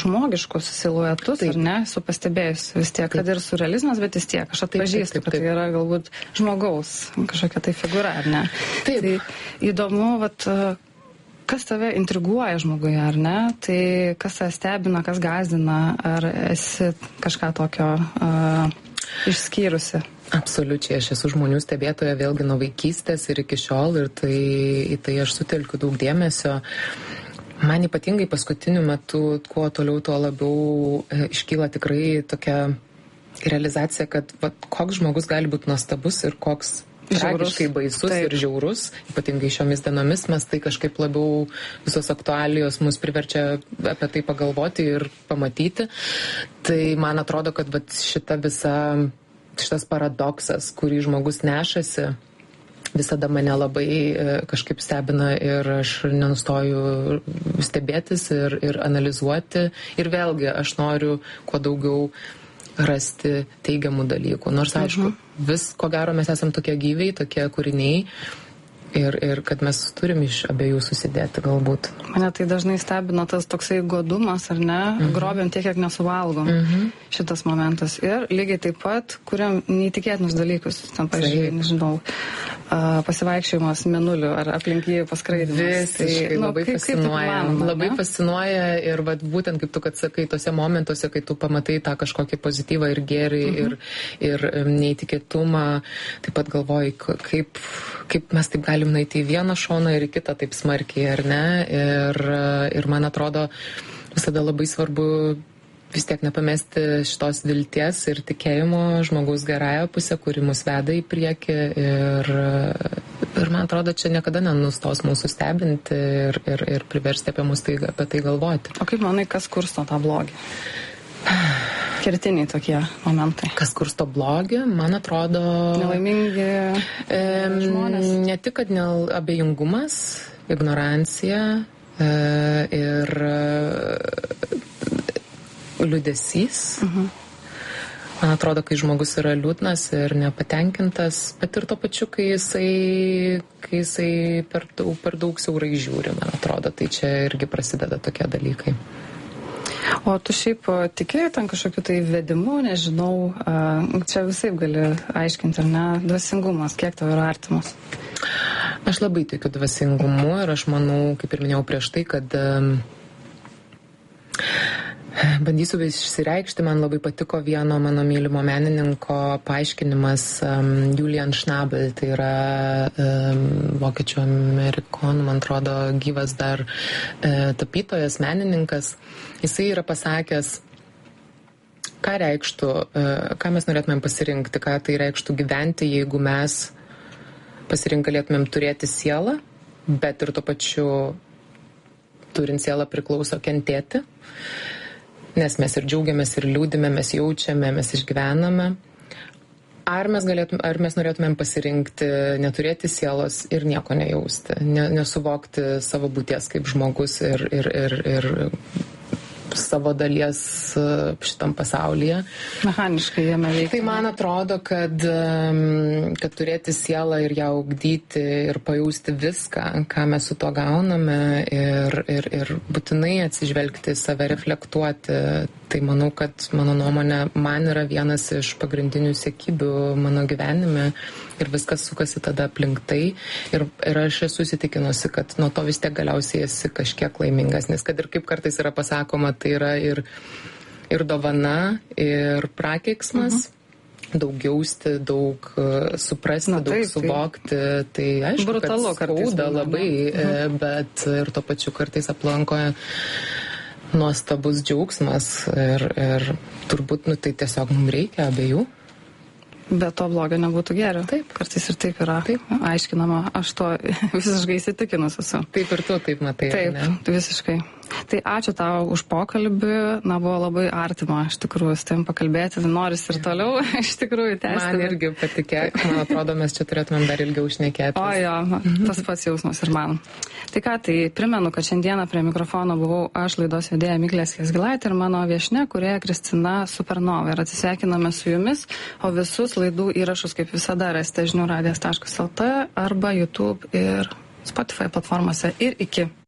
žmogiškus siluetus, ar ne, su pastebėjus vis tiek, kad ir surrealizmas, bet vis tiek aš atpažįstu, kad tai yra galbūt žmogaus kažkokia tai figūra, ar ne? Taip. Tai įdomu, vat, kas tave intriguoja žmoguje, ar ne? Tai kas tave stebina, kas gąsdina, ar esi kažką tokio išskyrusi? Absoliučiai, aš esu žmonių stebėtoja vėlgi nuo vaikystės ir iki šiol, ir į tai aš sutelkiu daug dėmesio. Man ypatingai paskutiniu metu, kuo toliau, tuo labiau iškyla tikrai tokia realizacija, kad koks žmogus gali būti nuostabus ir koks tragiškai baisus ir žiaurus, ypatingai šiomis dienomis, mes tai kažkaip labiau visos aktualijos mus priverčia apie tai pagalvoti ir pamatyti. Tai man atrodo, kad šitas paradoksas, kurį žmogus nešasi, visada mane labai kažkaip stebina ir aš nenustoju stebėtis ir analizuoti. Ir vėlgi aš noriu kuo daugiau rasti teigiamų dalykų. Nors aišku, ko gero mes esam tokie gyviai, tokie kūriniai. Ir kad mes turim iš abiejų susidėti galbūt. Mane tai dažnai stebina tas toksai godumas, ar ne? Grobiam tiek, kiek nesuvalgom. Šitas momentas. Ir lygiai taip pat kuriam neįtikėtinus dalykus. Tam, pažiūrėjau, nežinau, pasivaikščiojimas mėnuliu ar aplink jį paskraidimas. Visiškai labai fascinuoja. Labai fascinuoja ir būtent kaip tu, kad sakai, tose momentuose, kai tu pamatai tą kažkokį pozityvą ir gėrį ir neįtikėtumą, taip pat galvoji, kaip mes taip galim nueiti į vieną šoną ir į kitą taip smarkiai, ar ne? Ir man atrodo, visada labai svarbu vis tiek nepamesti šitos vilties ir tikėjimo žmogaus gerąją pusę, kuri mus veda į priekį. Ir man atrodo, čia niekada nenustos mūsų stebinti ir priversti apie tai galvoti. O kaip manai, kas kursto tą blogį? Kertiniai tokie momentai. Kas kursto blogį, man atrodo... Nelaimingi žmonės. Ne tik, kad abejingumas, ignorancija ir liūdesys. Man atrodo, kai žmogus yra liūdnas ir nepatenkintas, bet ir to pačiu, kai jisai per daug siaurai žiūri, man atrodo, tai čia irgi prasideda tokie dalykai. O tu šiaip tikėjai ten kažkokiu tai vedimu, nežinau, čia visai gali aiškinti, ar ne, dvasingumas, kiek tau yra artimas? Aš labai tikiu dvasingumu ir aš manau, kaip ir minėjau prieš tai, kad bandysiu išsireikšti, man labai patiko vieno mano mylimo menininko paaiškinimas, Julian Schnabel, tai yra vokiečių amerikonų, man atrodo, gyvas dar tapytojas, menininkas. Jisai yra pasakęs, ką mes norėtumėm pasirinkti, ką tai reikštų gyventi, jeigu mes galėtumėm turėti sielą, bet ir tuo pačiu turint sielą priklauso kentėti. Nes mes ir džiaugiamės, ir liūdime, mes jaučiame, mes išgyvename. Ar mes norėtumėm pasirinkti neturėti sielos ir nieko nejausti, nesuvokti savo būties kaip žmogus ir savo dalies šitam pasaulyje. Mechaniškai jame veikia. Tai man atrodo, kad turėti sielą ir ją ugdyti ir pajausti viską, ką mes su to gauname ir būtinai atsižvelgti, save reflektuoti. Tai manau, kad mano nuomonė man yra vienas iš pagrindinių siekybių mano gyvenime ir viskas sukasi tada aplink tai. Ir aš esu įsitikinusi, kad nuo to vis tiek galiausiai esi kažkiek laimingas, nes kad ir kaip kartais yra pasakoma, tai yra ir dovana, ir prakeiksmas. Daug jausti, daug suprasti, daug suvokti. Tai aišku, brutalu, kad skauda labai, bet ir tuo pačiu kartais aplanko nuostabus džiaugsmas ir turbūt, tai tiesiog mums reikia abiejų. Bet to blogio nebūtų geriau. Taip. Kartais ir taip yra aiškinama. Aš to visiškai įsitikinus esu. Taip ir tu taip matai. Taip, visiškai. Tai ačiū tau už pokalbį. Buvo labai artima, iš tikrųjų, su tavim pakalbėti. Noris ir toliau, iš tikrųjų, tęsti. Man irgi patikėk. Man atrodo, mes čia turėtumėm dar ilgiau šnekėti. O jo, tas pats jausmas ir man. Tai ką, tai primenu, kad šiandieną prie mikrofono buvau aš, laidos vedėja Miglė Skiesgilaitė, ir mano viešnia, kūrėja Kristina Supernova. Ir atsisveikiname su jumis, o visus laidų įrašus, kaip visada, rasite žinių radijas.lt arba YouTube ir Spotify platformose. Ir iki.